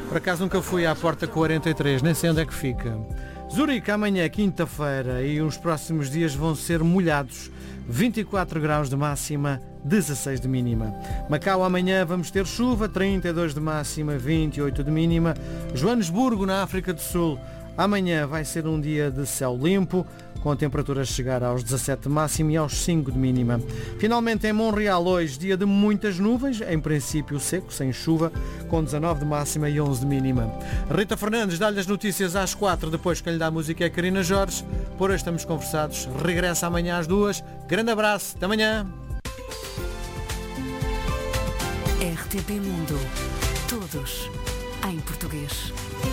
Por acaso nunca fui à porta 43, nem sei onde é que fica. Zurique amanhã, quinta-feira, e os próximos dias vão ser molhados. 24 graus de máxima, 16 de mínima. Macau amanhã vamos ter chuva, 32 de máxima, 28 de mínima. Joanesburgo, na África do Sul, amanhã vai ser um dia de céu limpo, com a temperatura a chegar aos 17 de máximo e aos 5 de mínima. Finalmente em Montreal hoje, dia de muitas nuvens, em princípio seco, sem chuva, com 19 de máxima e 11 de mínima. Rita Fernandes dá-lhe as notícias às 4, depois quem lhe dá a música é Karina Jorge. Por hoje estamos conversados, regressa amanhã às 2. Grande abraço, até amanhã. RTP Mundo, todos em português.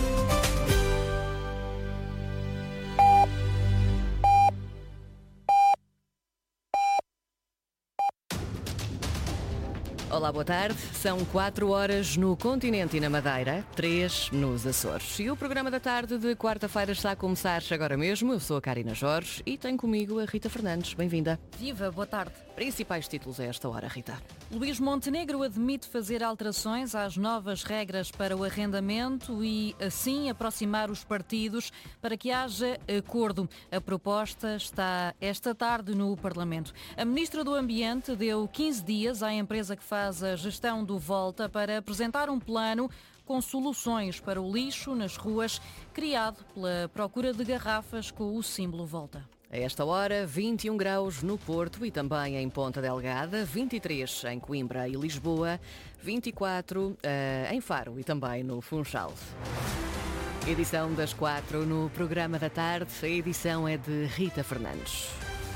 Olá, boa tarde. São 4 horas no continente e na Madeira, 3 nos Açores. E o programa da tarde de quarta-feira está a começar agora mesmo. Eu sou a Karina Jorge e tenho comigo a Rita Fernandes. Bem-vinda. Viva, boa tarde. Principais títulos a esta hora, Rita. Luís Montenegro admite fazer alterações às novas regras para o arrendamento e, assim, aproximar os partidos para que haja acordo. A proposta está esta tarde no Parlamento. A Ministra do Ambiente deu 15 dias à empresa que faz a gestão do Volta para apresentar um plano com soluções para o lixo nas ruas, criado pela procura de garrafas com o símbolo Volta. A esta hora, 21 graus no Porto e também em Ponta Delgada, 23 em Coimbra e Lisboa, 24 em Faro e também no Funchal. Edição das 4 no programa da tarde. A edição é de Rita Fernandes.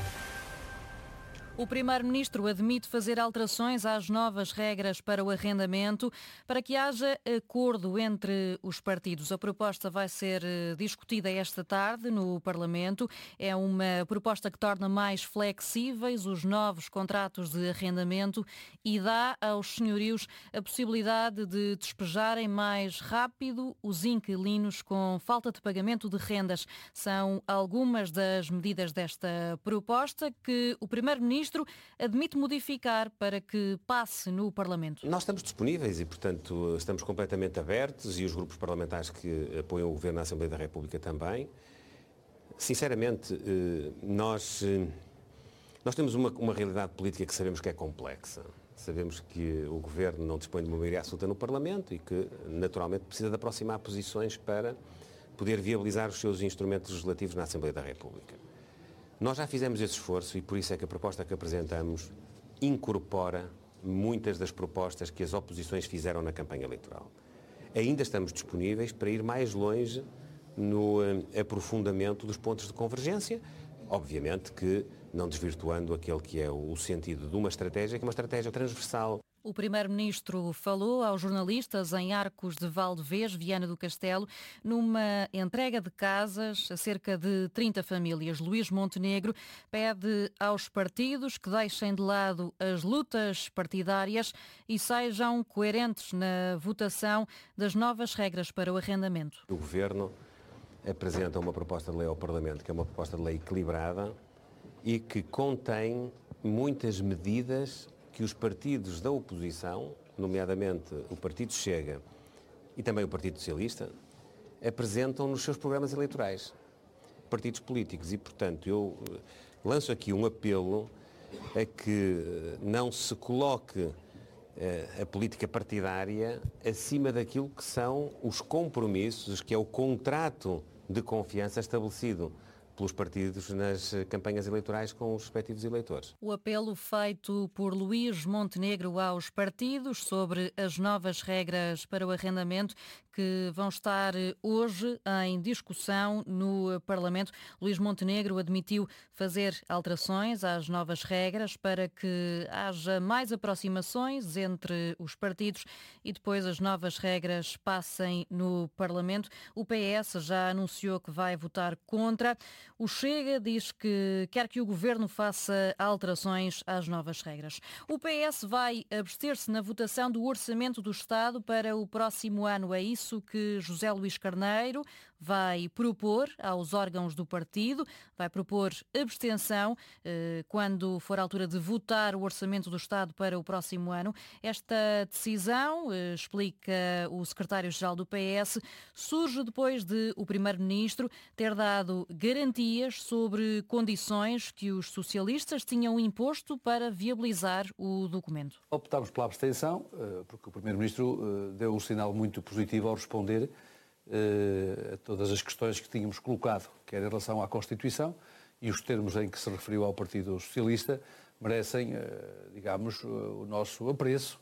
O Primeiro-Ministro admite fazer alterações às novas regras para o arrendamento para que haja acordo entre os partidos. A proposta vai ser discutida esta tarde no Parlamento. É uma proposta que torna mais flexíveis os novos contratos de arrendamento e dá aos senhorios a possibilidade de despejarem mais rápido os inquilinos com falta de pagamento de rendas. São algumas das medidas desta proposta que o Primeiro-Ministro admite modificar para que passe no Parlamento. Nós estamos disponíveis e, portanto, estamos completamente abertos e os grupos parlamentares que apoiam o Governo na Assembleia da República também. Sinceramente, nós temos uma realidade política que sabemos que é complexa. Sabemos que o Governo não dispõe de uma maioria absoluta no Parlamento e que, naturalmente, precisa de aproximar posições para poder viabilizar os seus instrumentos legislativos na Assembleia da República. Nós já fizemos esse esforço e por isso é que a proposta que apresentamos incorpora muitas das propostas que as oposições fizeram na campanha eleitoral. Ainda estamos disponíveis para ir mais longe no aprofundamento dos pontos de convergência, obviamente que não desvirtuando aquele que é o sentido de uma estratégia, que é uma estratégia transversal. O Primeiro-Ministro falou aos jornalistas em Arcos de Valdevez, Viana do Castelo, numa entrega de casas a cerca de 30 famílias. Luís Montenegro pede aos partidos que deixem de lado as lutas partidárias e sejam coerentes na votação das novas regras para o arrendamento. O Governo apresenta uma proposta de lei ao Parlamento, que é uma proposta de lei equilibrada e que contém muitas medidas que os partidos da oposição, nomeadamente o Partido Chega e também o Partido Socialista, apresentam nos seus programas eleitorais. Partidos políticos. E, portanto, eu lanço aqui um apelo a que não se coloque a política partidária acima daquilo que são os compromissos, que é o contrato de confiança estabelecido pelos partidos nas campanhas eleitorais com os respectivos eleitores. O apelo feito por Luís Montenegro aos partidos sobre as novas regras para o arrendamento que vão estar hoje em discussão no Parlamento. Luís Montenegro admitiu fazer alterações às novas regras para que haja mais aproximações entre os partidos e depois as novas regras passem no Parlamento. O PS já anunciou que vai votar contra. O Chega diz que quer que o Governo faça alterações às novas regras. O PS vai abster-se na votação do Orçamento do Estado para o próximo ano. É isso que José Luís Carneiro vai propor aos órgãos do partido, vai propor abstenção quando for a altura de votar o Orçamento do Estado para o próximo ano. Esta decisão, explica o secretário-geral do PS, surge depois de o primeiro-ministro ter dado garantias sobre condições que os socialistas tinham imposto para viabilizar o documento. Optámos pela abstenção, porque o primeiro-ministro deu um sinal muito positivo ao responder a todas as questões que tínhamos colocado, quer em relação à Constituição, e os termos em que se referiu ao Partido Socialista merecem, digamos, o nosso apreço.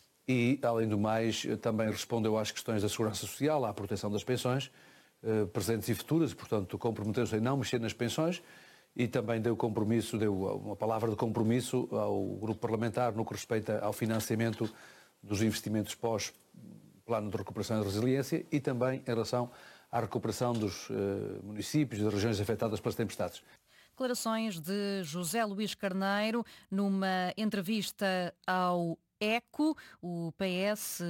E, além do mais, também respondeu às questões da segurança social, à proteção das pensões, presentes e futuras, portanto, comprometeu-se em não mexer nas pensões e também deu uma palavra de compromisso ao grupo parlamentar no que respeita ao financiamento dos investimentos pós-plano de recuperação e resiliência e também em relação à recuperação dos municípios e das regiões afetadas pelas tempestades. Declarações de José Luís Carneiro numa entrevista ao ECO. O PS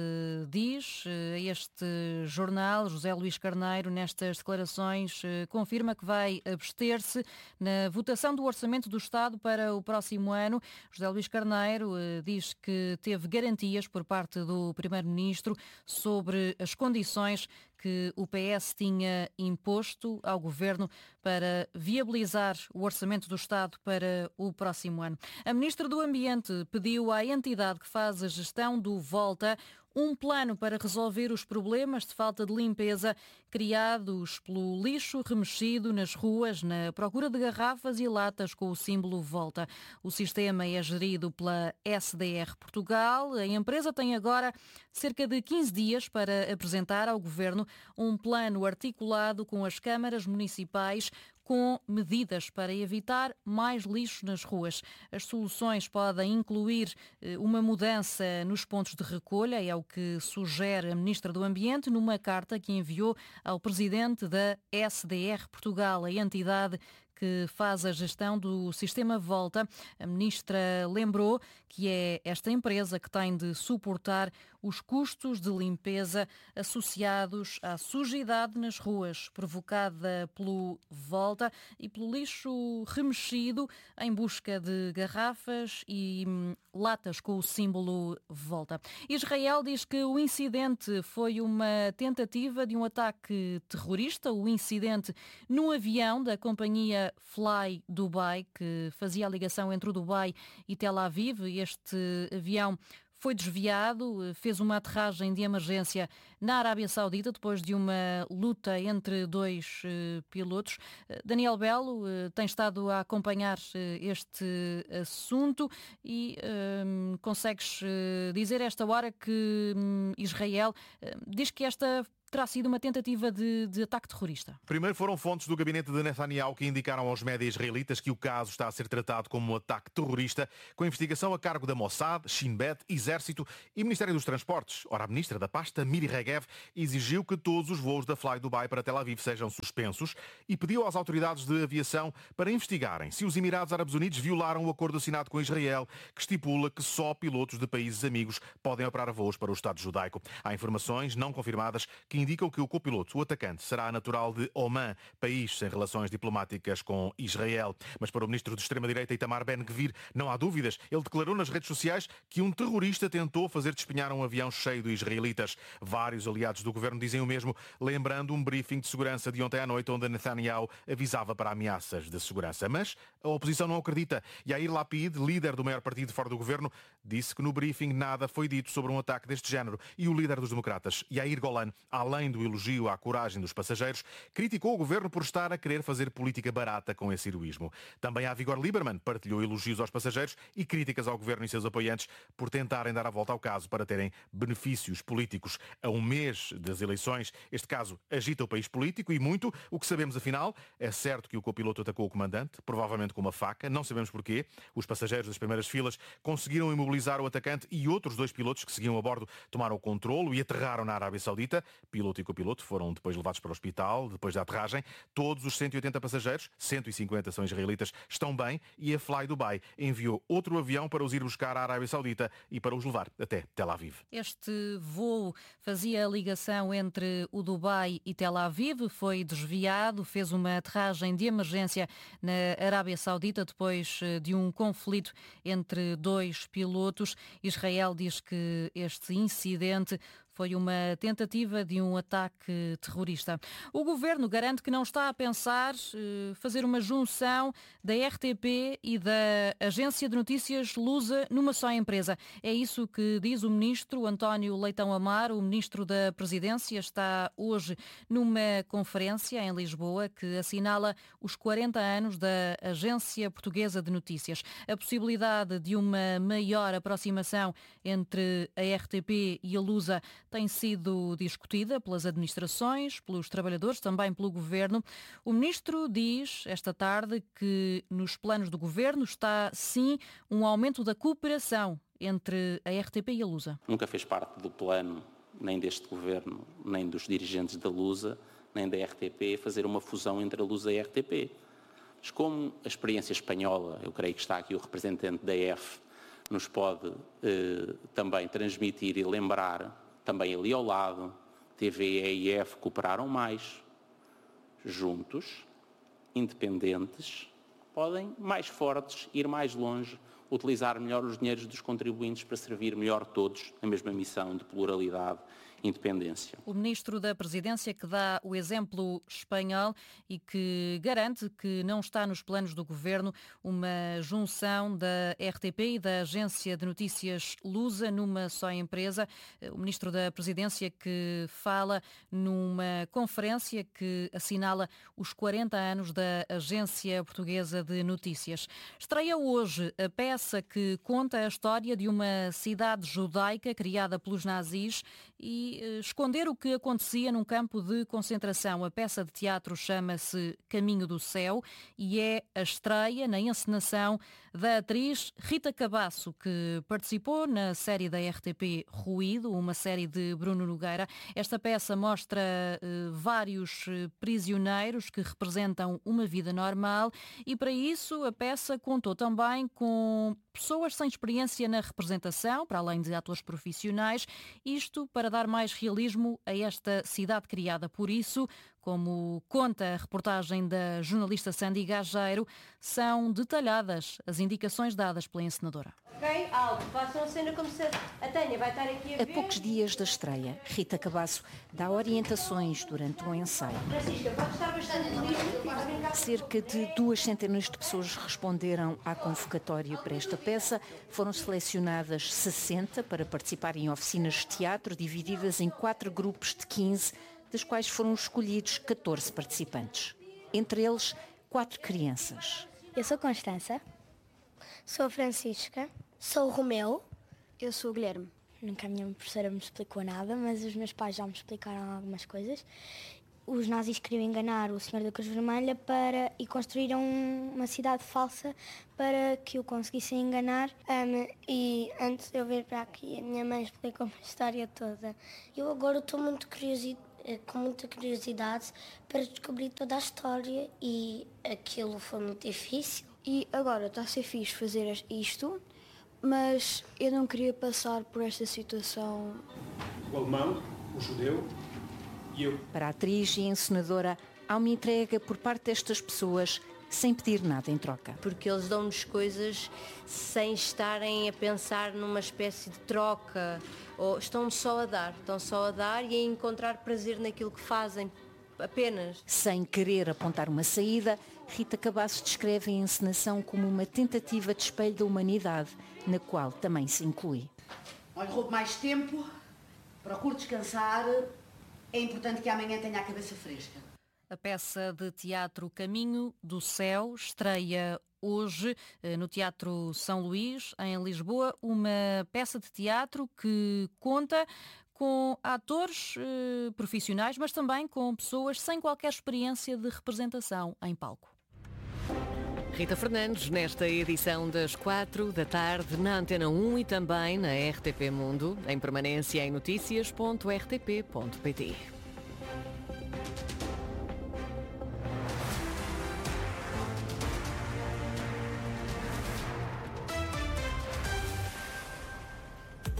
diz a este jornal, José Luís Carneiro, nestas declarações, confirma que vai abster-se na votação do Orçamento do Estado para o próximo ano. José Luís Carneiro diz que teve garantias por parte do Primeiro-Ministro sobre as condições que o PS tinha imposto ao Governo para viabilizar o Orçamento do Estado para o próximo ano. A Ministra do Ambiente pediu à entidade que faz a gestão do Volta um plano para resolver os problemas de falta de limpeza criados pelo lixo remexido nas ruas na procura de garrafas e latas com o símbolo Volta. O sistema é gerido pela SDR Portugal. A empresa tem agora cerca de 15 dias para apresentar ao Governo um plano articulado com as câmaras municipais com medidas para evitar mais lixo nas ruas. As soluções podem incluir uma mudança nos pontos de recolha, é o que sugere a Ministra do Ambiente numa carta que enviou ao Presidente da SDR Portugal, a entidade que faz a gestão do sistema Volta. A Ministra lembrou que é esta empresa que tem de suportar os custos de limpeza associados à sujidade nas ruas provocada pelo Volta e pelo lixo remexido em busca de garrafas e latas com o símbolo Volta. Israel diz que o incidente foi uma tentativa de um ataque terrorista, o incidente no avião da companhia Fly Dubai, que fazia a ligação entre o Dubai e Tel Aviv. Este avião foi desviado, fez uma aterragem de emergência na Arábia Saudita depois de uma luta entre dois pilotos. Daniel Belo tem estado a acompanhar este assunto e consegues dizer a esta hora que Israel diz que esta terá sido uma tentativa de ataque terrorista. Primeiro foram fontes do gabinete de Netanyahu que indicaram aos médias israelitas que o caso está a ser tratado como um ataque terrorista, com investigação a cargo da Mossad, Shin Bet, Exército e Ministério dos Transportes. Ora, a ministra da pasta, Miri Regev, exigiu que todos os voos da Fly Dubai para Tel Aviv sejam suspensos e pediu às autoridades de aviação para investigarem se os Emirados Árabes Unidos violaram o acordo assinado com Israel, que estipula que só pilotos de países amigos podem operar voos para o Estado judaico. Há informações não confirmadas que indicam que o copiloto, o atacante, será natural de Oman, país sem relações diplomáticas com Israel. Mas para o ministro de extrema-direita, Itamar Ben-Gvir, não há dúvidas. Ele declarou nas redes sociais que um terrorista tentou fazer despenhar um avião cheio de israelitas. Vários aliados do governo dizem o mesmo, lembrando um briefing de segurança de ontem à noite, onde Netanyahu avisava para ameaças de segurança. Mas a oposição não acredita. Yair Lapid, líder do maior partido fora do governo, disse que no briefing nada foi dito sobre um ataque deste género. E o líder dos democratas, Yair Golan, além do elogio à coragem dos passageiros, criticou o governo por estar a querer fazer política barata com esse heroísmo. Também a Avigor Lieberman partilhou elogios aos passageiros e críticas ao governo e seus apoiantes por tentarem dar a volta ao caso para terem benefícios políticos. A um mês das eleições, este caso agita o país político e muito. O que sabemos, afinal, é certo que o copiloto atacou o comandante, provavelmente com uma faca, não sabemos porquê. Os passageiros das primeiras filas conseguiram imobilizar o atacante e outros dois pilotos que seguiam a bordo tomaram o controlo e aterraram na Arábia Saudita. piloto e copiloto foram depois levados para o hospital, depois da aterragem. Todos os 180 passageiros, 150 são israelitas, estão bem e a Fly Dubai enviou outro avião para os ir buscar à Arábia Saudita e para os levar até Tel Aviv. Este voo fazia a ligação entre o Dubai e Tel Aviv, foi desviado, fez uma aterragem de emergência na Arábia Saudita depois de um conflito entre dois pilotos. Israel diz que este incidente foi uma tentativa de um ataque terrorista. O governo garante que não está a pensar fazer uma junção da RTP e da agência de notícias Lusa numa só empresa. É isso que diz o ministro António Leitão Amaro. O ministro da Presidência está hoje numa conferência em Lisboa que assinala os 40 anos da Agência Portuguesa de Notícias. A possibilidade de uma maior aproximação entre a RTP e a Lusa tem sido discutida pelas administrações, pelos trabalhadores, também pelo governo. O ministro diz esta tarde que nos planos do governo está sim um aumento da cooperação entre a RTP e a Lusa. Nunca fez parte do plano nem deste governo, nem dos dirigentes da Lusa, nem da RTP, fazer uma fusão entre a Lusa e a RTP. Mas como a experiência espanhola, eu creio que está aqui o representante da EF, nos pode também transmitir e lembrar, também ali ao lado, TVE e EF cooperaram mais, juntos, independentes, podem mais fortes, ir mais longe, utilizar melhor os dinheiros dos contribuintes para servir melhor todos na mesma missão de pluralidade e independência. O ministro da Presidência que dá o exemplo espanhol e que garante que não está nos planos do governo uma junção da RTP e da agência de notícias Lusa numa só empresa. O ministro da Presidência que fala numa conferência que assinala os 40 anos da Agência Portuguesa de Notícias. Estreia hoje a peça que conta a história de uma cidade judaica criada pelos nazis e esconder o que acontecia num campo de concentração. A peça de teatro chama-se Caminho do Céu e é a estreia na encenação da atriz Rita Cabasso, que participou na série da RTP Ruído, uma série de Bruno Nogueira. Esta peça mostra vários prisioneiros que representam uma vida normal e para isso a peça contou também com pessoas sem experiência na representação, para além de atores profissionais, isto para dar mais realismo a esta cidade criada. Por isso, como conta a reportagem da jornalista Sandy Gageiro, são detalhadas as indicações dadas pela encenadora. Ok, alto, façam a cena como se a Tânia vai estar aqui a ver. A poucos dias da estreia, Rita Cabasso dá orientações durante o ensaio. Francisca, pode estar bastante livre. Cerca de 200 de pessoas responderam à convocatória para esta peça. Foram selecionadas 60 para participar em oficinas de teatro, divididas em 4 grupos de 15, das quais foram escolhidos 14 participantes. Entre eles, 4 crianças. Eu sou Constança. Sou a Francisca. Sou o Romeu. Eu sou o Guilherme. Nunca a minha professora me explicou nada, mas os meus pais já me explicaram algumas coisas. Os nazis queriam enganar o Senhor da Cruz Vermelha e construíram uma cidade falsa para que o conseguissem enganar. E antes de eu vir para aqui, a minha mãe explicou-me a história toda. Eu agora estou com muita curiosidade para descobrir toda a história e aquilo foi muito difícil. E agora está a ser fixe fazer isto, mas eu não queria passar por esta situação. O alemão, o judeu e eu. Para a atriz e encenadora, há uma entrega por parte destas pessoas sem pedir nada em troca. Porque eles dão-nos coisas sem estarem a pensar numa espécie de troca. Ou estão só a dar e a encontrar prazer naquilo que fazem, apenas. Sem querer apontar uma saída, Rita Cabasso descreve a encenação como uma tentativa de espelho da humanidade, na qual também se inclui. Não lhe roubo mais tempo, procuro descansar, é importante que amanhã tenha a cabeça fresca. A peça de teatro Caminho do Céu estreia hoje no Teatro São Luís, em Lisboa, uma peça de teatro que conta com atores profissionais, mas também com pessoas sem qualquer experiência de representação em palco. Rita Fernandes, nesta edição das 4 da tarde, na Antena 1 e também na RTP Mundo, em permanência em noticias.rtp.pt.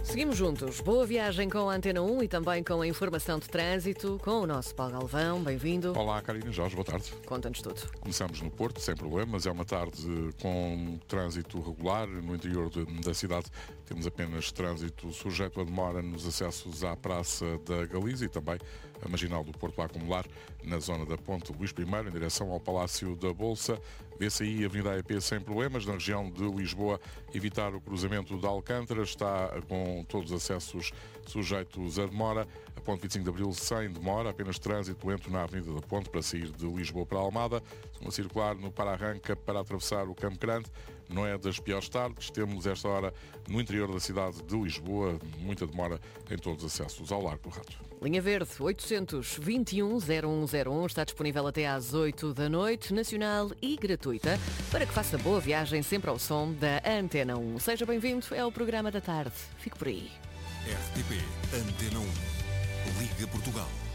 Seguimos juntos. Boa viagem com a Antena 1 e também com a informação de trânsito com o nosso Paulo Galvão. Bem-vindo. Olá, Carina Jorge, boa tarde. Conta-nos tudo. Começamos no Porto, sem problemas. É uma tarde com trânsito regular. No interior da cidade temos apenas trânsito sujeito a demora nos acessos à Praça da Galiza e também a Marginal do Porto a acumular na zona da Ponte Luís I, em direção ao Palácio da Bolsa. Vê-se aí a Avenida AEP sem problemas. Na região de Lisboa, evitar o cruzamento de Alcântara. Está com todos os acessos sujeitos a demora. A Ponte 25 de Abril sem demora. Apenas trânsito lento na Avenida da Ponte para sair de Lisboa para Almada. Uma circular no para-arranca para atravessar o Campo Grande. Não é das piores tardes. Temos esta hora no interior da cidade de Lisboa muita demora em todos os acessos ao Largo do Rato. Linha Verde 821-0101 está disponível até às 8 da noite, nacional e gratuita, para que faça boa viagem sempre ao som da Antena 1. Seja bem-vindo, é o programa da tarde. Fique por aí. RTP Antena 1. Liga Portugal.